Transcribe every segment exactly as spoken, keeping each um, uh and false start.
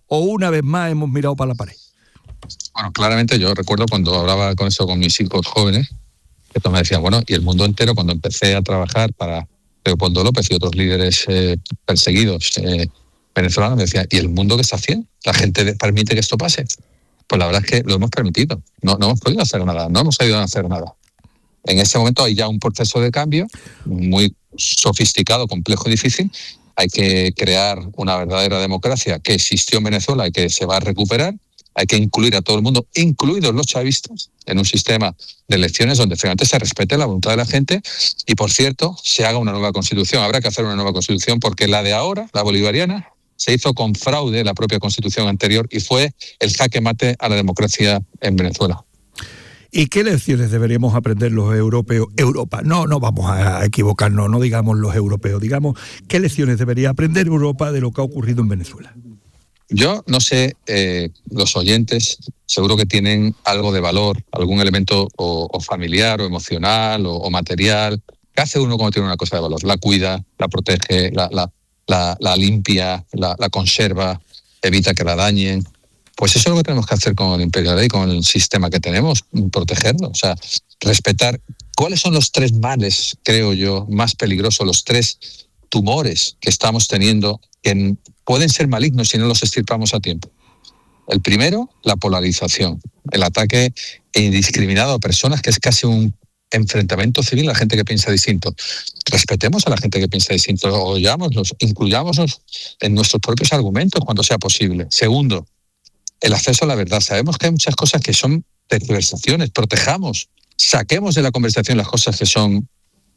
o una vez más hemos mirado para la pared? Bueno, claramente yo recuerdo cuando hablaba con eso con mis hijos jóvenes, que todos me decían, bueno, y el mundo entero, cuando empecé a trabajar para Leopoldo López y otros líderes eh, perseguidos eh, venezolanos, me decían, ¿y el mundo qué está haciendo? ¿La gente permite que esto pase? Pues la verdad es que lo hemos permitido, no, no hemos podido hacer nada, no hemos ayudado a hacer nada. En este momento hay ya un proceso de cambio muy sofisticado, complejo y difícil. Hay que crear una verdadera democracia que existió en Venezuela y que se va a recuperar. Hay que incluir a todo el mundo, incluidos los chavistas, en un sistema de elecciones donde finalmente se respete la voluntad de la gente y, por cierto, se haga una nueva constitución. Habrá que hacer una nueva constitución porque la de ahora, la bolivariana, se hizo con fraude la propia constitución anterior y fue el jaque mate a la democracia en Venezuela. ¿Y qué lecciones deberíamos aprender los europeos? Europa, no, no vamos a equivocarnos, no digamos los europeos, digamos, ¿qué lecciones debería aprender Europa de lo que ha ocurrido en Venezuela? Yo no sé, eh, los oyentes seguro que tienen algo de valor, algún elemento o, o familiar o emocional o, o material. ¿Qué hace uno cuando tiene una cosa de valor? La cuida, la protege, la, la, la, la limpia, la, la conserva, evita que la dañen. Pues eso es lo que tenemos que hacer con el Imperio de la Ley, con el sistema que tenemos, protegerlo. O sea, respetar. ¿Cuáles son los tres males, creo yo, más peligrosos, los tres tumores que estamos teniendo que pueden ser malignos si no los extirpamos a tiempo? El primero, la polarización, el ataque indiscriminado a personas, que es casi un enfrentamiento civil a la gente que piensa distinto. Respetemos a la gente que piensa distinto, oyámoslos, incluyámoslos en nuestros propios argumentos cuando sea posible. Segundo, el acceso a la verdad. Sabemos que hay muchas cosas que son tergiversaciones, protejamos, saquemos de la conversación las cosas que son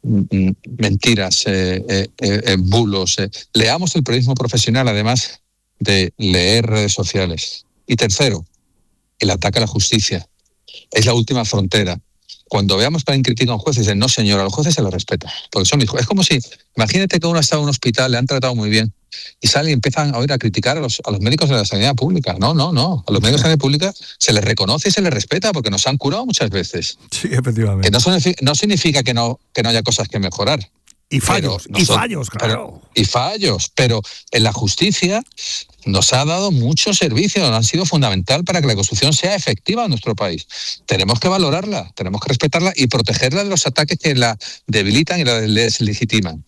mentiras, eh, eh, eh, bulos. Eh. Leamos el periodismo profesional, además de leer redes sociales. Y tercero, el ataque a la justicia. Es la última frontera. Cuando veamos que alguien critica a un juez, dicen, no señor, a los jueces se les respeta, porque son mis jueces. Es como si, imagínate que uno está en un hospital, le han tratado muy bien, y salen y empiezan a oír a criticar a los, a los médicos de la sanidad pública. No, no, no. A los médicos de la sanidad pública se les reconoce y se les respeta porque nos han curado muchas veces. Sí, efectivamente. Que no, no significa que no, que no haya cosas que mejorar. Y fallos, nosotros, y fallos, claro. Pero, y fallos, pero en la justicia nos ha dado mucho servicio, han sido fundamental para que la Constitución sea efectiva en nuestro país. Tenemos que valorarla, tenemos que respetarla y protegerla de los ataques que la debilitan y la deslegitiman.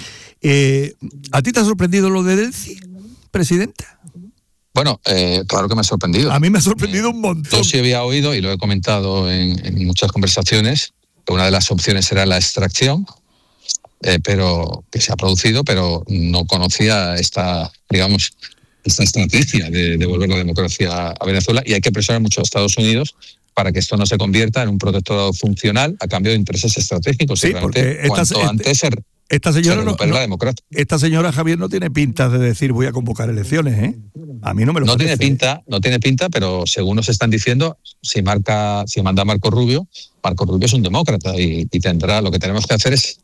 Eh, ¿A ti te ha sorprendido lo de Delcy, presidenta? Bueno, eh, claro que me ha sorprendido. A mí me ha sorprendido un montón. Yo sí había oído, y lo he comentado en, en muchas conversaciones, que una de las opciones era la extracción, eh, pero que se ha producido, pero no conocía esta, digamos, esta estrategia de devolver la democracia a Venezuela, y hay que presionar mucho a Estados Unidos para que esto no se convierta en un protectorado funcional a cambio de intereses estratégicos. Sí, porque esta, cuanto antes se, esta señora se no, recupere no, la democracia. Esta señora, Javier, no tiene pinta de decir voy a convocar elecciones, ¿eh? A mí no me lo no parece. tiene pinta, no tiene pinta, pero según nos están diciendo, si marca, si manda Marco Rubio, Marco Rubio es un demócrata y, y tendrá, lo que tenemos que hacer es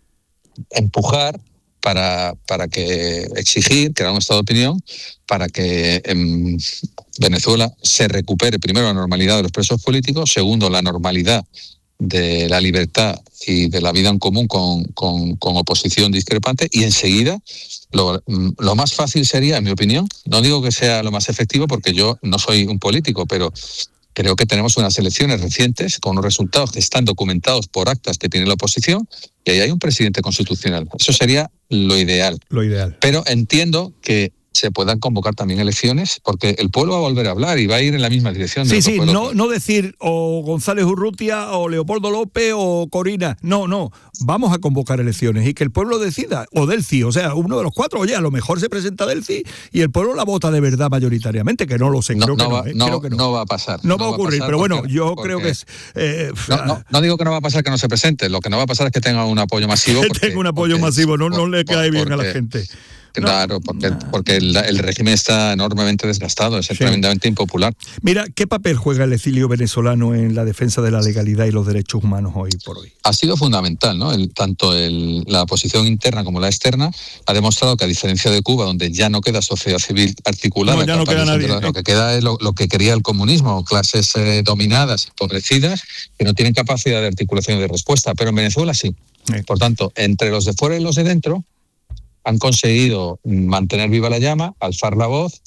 empujar para, para que exigir, crear un estado de opinión, para que en Venezuela se recupere primero la normalidad de los presos políticos, segundo la normalidad de la libertad y de la vida en común con, con, con oposición discrepante, y enseguida lo, lo más fácil sería, en mi opinión, no digo que sea lo más efectivo porque yo no soy un político, pero creo que tenemos unas elecciones recientes con unos resultados que están documentados por actas que tiene la oposición y ahí hay un presidente constitucional. Eso sería lo ideal. Lo ideal. Pero entiendo que se puedan convocar también elecciones porque el pueblo va a volver a hablar y va a ir en la misma dirección. Sí, sí, pueblo. no, no decir o González Urrutia o Leopoldo López o Corina. No, no. Vamos a convocar elecciones y que el pueblo decida. O Delcy, o sea, uno de los cuatro. Oye, a lo mejor se presenta Delcy y el pueblo la vota de verdad mayoritariamente, que no lo sé. No, creo, no, que va, no, eh, no, creo que no. no va a pasar. No, no va a ocurrir, pero bueno, porque, yo porque, creo que es... Eh, no, no, no digo que no va a pasar que no se presente. Lo que no va a pasar es que tenga un apoyo masivo. Que tenga un apoyo porque, masivo, no, no le cae bien porque, a la gente. Claro, no, porque, no. porque el, el régimen está enormemente desgastado, es sí. tremendamente impopular. Mira, ¿qué papel juega el exilio venezolano en la defensa de la legalidad y los derechos humanos hoy por hoy? Ha sido fundamental, ¿no? El, tanto el, la posición interna como la externa ha demostrado que, a diferencia de Cuba, donde ya no queda sociedad civil articulada, no, ya no queda nadie, lo que queda es lo, lo que quería el comunismo, clases eh, dominadas, empobrecidas, que no tienen capacidad de articulación y de respuesta, pero en Venezuela sí. sí. Por tanto, entre los de fuera y los de dentro, han conseguido mantener viva la llama, alzar la voz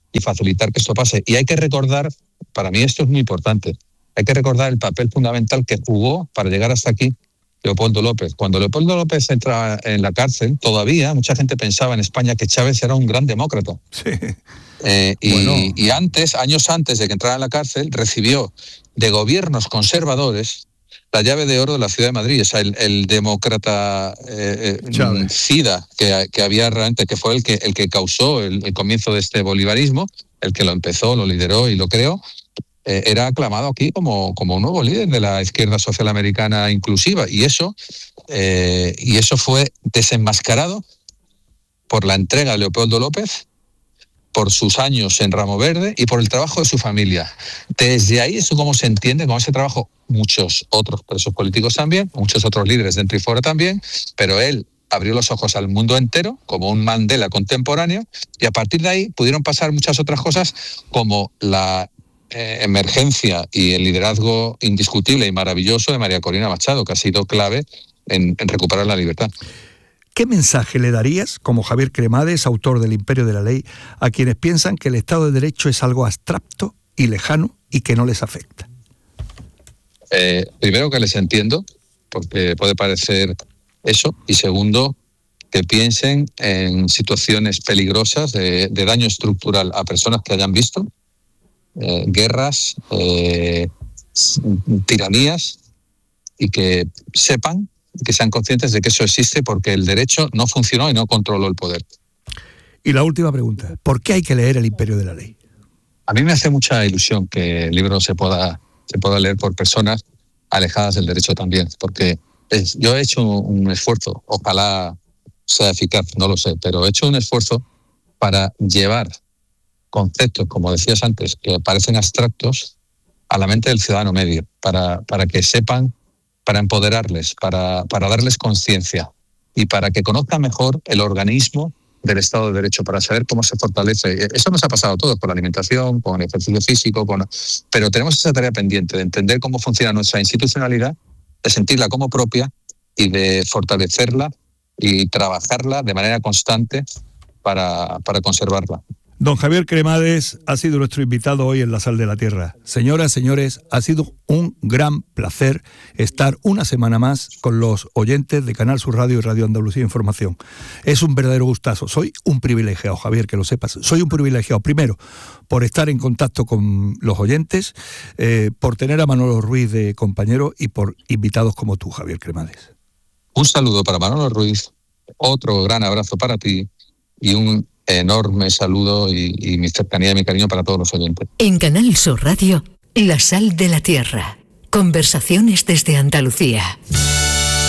y facilitar que esto pase. Y hay que recordar, para mí esto es muy importante, hay que recordar el papel fundamental que jugó para llegar hasta aquí Leopoldo López. Cuando Leopoldo López entra en la cárcel, todavía mucha gente pensaba en España que Chávez era un gran demócrata. Sí. Eh, y, bueno. y antes, años antes de que entrara en la cárcel, recibió de gobiernos conservadores la llave de oro de la ciudad de Madrid. O sea, el, el demócrata eh, Cida, que, que había realmente, que fue el que, el que causó el, el comienzo de este bolivarismo, el que lo empezó, lo lideró y lo creó, eh, era aclamado aquí como, como un nuevo líder de la izquierda social americana inclusiva. Y eso, eh, y eso fue desenmascarado por la entrega de Leopoldo López, por sus años en Ramo Verde y por el trabajo de su familia. Desde ahí, eso cómo se entiende, con ese trabajo, muchos otros presos políticos también, muchos otros líderes dentro y fuera también, pero él abrió los ojos al mundo entero como un Mandela contemporáneo, y a partir de ahí pudieron pasar muchas otras cosas, como la eh, emergencia y el liderazgo indiscutible y maravilloso de María Corina Machado, que ha sido clave en, en recuperar la libertad. ¿Qué mensaje le darías, como Javier Cremades, autor del Imperio de la Ley, a quienes piensan que el Estado de Derecho es algo abstracto y lejano y que no les afecta? Eh, primero, que les entiendo, porque puede parecer eso, y segundo, que piensen en situaciones peligrosas de, de daño estructural a personas que hayan visto eh, guerras, eh, tiranías, y que sepan, que sean conscientes de que eso existe, porque el derecho no funcionó y no controló el poder. Y la última pregunta, ¿por qué hay que leer el Imperio de la Ley? A mí me hace mucha ilusión que el libro se pueda, se pueda leer por personas alejadas del derecho también, porque es, yo he hecho un esfuerzo, ojalá sea eficaz, no lo sé, pero he hecho un esfuerzo para llevar conceptos, como decías antes, que parecen abstractos, a la mente del ciudadano medio, para, para que sepan, para empoderarles, para, para darles conciencia y para que conozcan mejor el organismo del Estado de Derecho, para saber cómo se fortalece. Eso nos ha pasado a todos, con la alimentación, con el ejercicio físico, con... pero tenemos esa tarea pendiente de entender cómo funciona nuestra institucionalidad, de sentirla como propia y de fortalecerla y trabajarla de manera constante para, para conservarla. Don Javier Cremades ha sido nuestro invitado hoy en La Sal de la Tierra. Señoras, señores, ha sido un gran placer estar una semana más con los oyentes de Canal Sur Radio y Radio Andalucía Información. Es un verdadero gustazo. Soy un privilegiado, Javier, que lo sepas. Soy un privilegiado, primero, por estar en contacto con los oyentes, eh, por tener a Manolo Ruiz de compañero y por invitados como tú, Javier Cremades. Un saludo para Manolo Ruiz, otro gran abrazo para ti y un enorme saludo y, y mi cercanía y mi cariño para todos los oyentes. En Canal Sur Radio, La Sal de la Tierra. Conversaciones desde Andalucía.